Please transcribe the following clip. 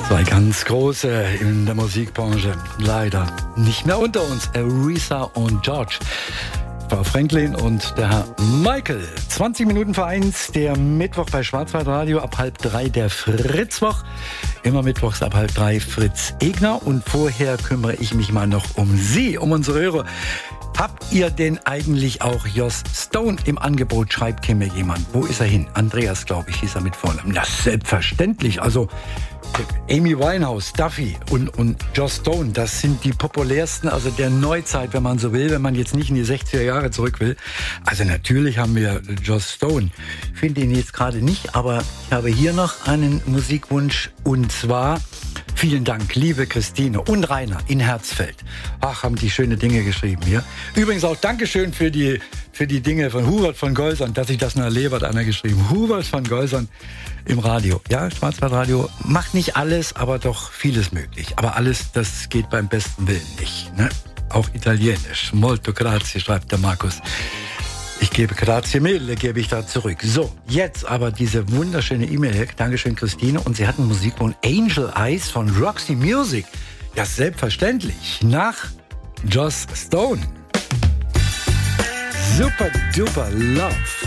Zwei ganz große in der Musikbranche, leider nicht mehr unter uns, Aretha und George. Frau Franklin und der Herr Michael. 20 Minuten vor 1, der Mittwoch bei Schwarzwaldradio, ab 2:30 der Fritzwoch. Immer mittwochs ab 2:30 Fritz Egner. Und vorher kümmere ich mich mal noch um Sie, um unsere Hörer. Habt ihr denn eigentlich auch Joss Stone im Angebot? Schreibt hier mir jemand. Wo ist er hin? Andreas, glaube ich, hieß er mit Vornamen. Na, selbstverständlich. Also Amy Winehouse, Duffy und Joss Stone, das sind die populärsten, also der Neuzeit, wenn man so will, wenn man jetzt nicht in die 60er Jahre zurück will. Also natürlich haben wir Joss Stone. Ich finde ihn jetzt gerade nicht, aber ich habe hier noch einen Musikwunsch, und zwar vielen Dank, liebe Christine und Rainer in Herzfeld. Ach, haben die schöne Dinge geschrieben hier. Übrigens auch Dankeschön für die Dinge von Hubert von Geusern, dass ich das noch erlebe, hat einer geschrieben. Hubert von Geusern im Radio. Ja, Schwarzwaldradio macht nicht alles, aber doch vieles möglich. Aber alles, das geht beim besten Willen nicht. Ne? Auch Italienisch. Molto grazie, schreibt der Markus. Ich gebe grazie mille, gebe ich da zurück. So, jetzt aber diese wunderschöne E-Mail. Dankeschön, Christine. Und sie hat einen Musikwunsch, Angel Eyes von Roxy Music. Ja, selbstverständlich. Nach Joss Stone. Super duper Love.